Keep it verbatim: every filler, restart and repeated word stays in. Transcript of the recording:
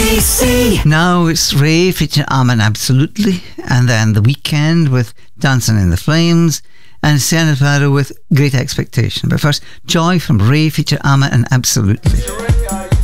B C. Now it's Ray featuring Amen Absolutely, and then The Weekend with Dancing in the Flames, and Sienna Nevada with Great Expectation. But first, Joy from Ray featuring Amen and Absolutely.